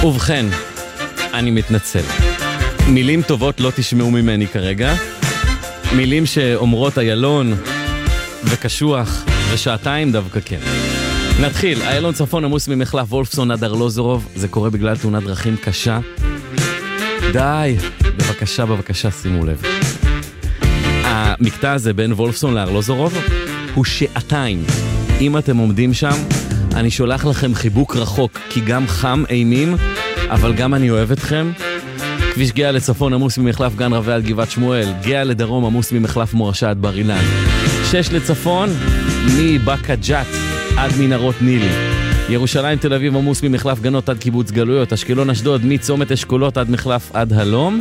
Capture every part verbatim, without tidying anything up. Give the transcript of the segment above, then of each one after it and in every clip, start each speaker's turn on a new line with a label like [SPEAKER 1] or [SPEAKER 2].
[SPEAKER 1] ובכן, אני מתנצל. מילים טובות לא תשמעו ממני כרגע. מילים שאומרות איילון וקשוח ושעתיים דווקא כן. נתחיל. איילון צפון עמוס ממחלף וולפסון עד ארלוזורוב. זה קורה בגלל תאונת דרכים קשה. די, בבקשה, בבקשה, שימו לב. המקטע הזה בין וולפסון לארלוזורוב הוא שעתיים. אם אתם עומדים שם, אני שולח לכם חיבוק רחוק, כי גם חם אימים, אבל גם אני אוהב אתכם. כביש גאה לצפון עמוס ממחלף גן רבי עד גבעת שמואל, גאה לדרום עמוס ממחלף מורשה עד בר אילן. שש לצפון, מבאקה ג'ת עד מנהרות נילי. ירושלים תל אביב עמוס ממחלף גנות עד קיבוץ גלויות, אשקלון אשדוד מצומת אשכולות עד מחלף עד הלום.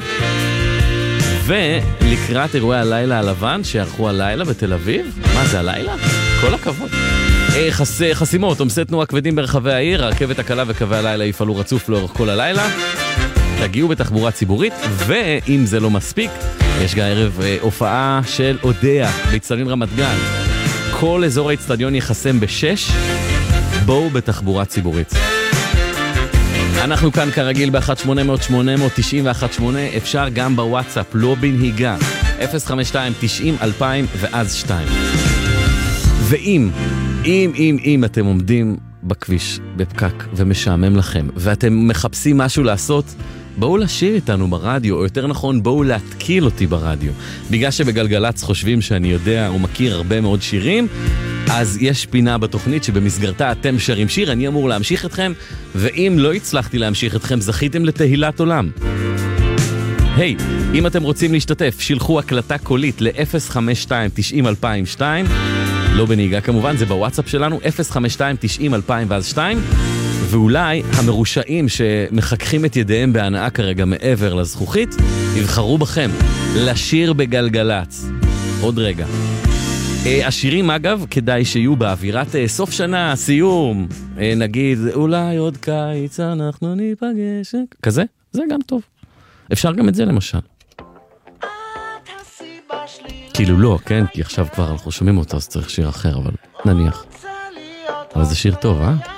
[SPEAKER 1] ולקראת אירועי הלילה הלבן שערכו הלילה בתל אביב, מה זה הלילה? כל הכבוד. חס, חסימות, עומסי תנועה כבדים ברחבי העיר, הרכבת הקלה וקווי הלילה יפעלו רצוף לאורך כל הלילה. תגיעו בתחבורה ציבורית, ואם זה לא מספיק, יש גם ערב הופעה של אודיה באצטדיון רמת גן. כל אזור האצטדיון יחסם בשש, בואו בתחבורה ציבורית. אנחנו כאן כרגיל ב-אחת שמונה אפס אפס שמונה תשע אחת שמונה, אפשר גם בוואטסאפ, לא בנהיגה, אפס חמש שתיים תשעים אלפיים ואז שתיים. ואם, אם, אם, אם אתם עומדים בכביש, בפקק, ומשעמם לכם, ואתם מחפשים משהו לעשות, בואו לשיר איתנו ברדיו, או יותר נכון, בואו להתקיל אותי ברדיו. בגלל שבגלגלץ חושבים שאני יודע או מכיר הרבה מאוד שירים, אז יש פינה בתוכנית שבמסגרתה אתם שרים שיר, אני אמור להמשיך אתכם, ואם לא הצלחתי להמשיך אתכם, זכיתם לתהילת עולם. היי, hey, אם אתם רוצים להשתתף, שילחו הקלטה קולית ל-אפס חמש שתיים תשעים אלפיים ושתיים, לא בנהיגה כמובן, זה בוואטסאפ שלנו, אפס חמש שתיים תשעים אלפיים ואז שתיים, ואולי המרושעים שמחככים את ידיהם בהנאה כרגע מעבר לזכוכית, יבחרו בכם לשיר בגלגלץ. עוד רגע. השירים אגב כדאי שיהיו באווירת סוף שנה, סיום, נגיד אולי עוד קיץ אנחנו ניפגש, כזה, זה גם טוב. אפשר גם את זה למשל. כאילו לא, כן, כי עכשיו כבר אנחנו שומעים אותו אז צריך שיר אחר, אבל נניח. אבל זה שיר טוב, אה?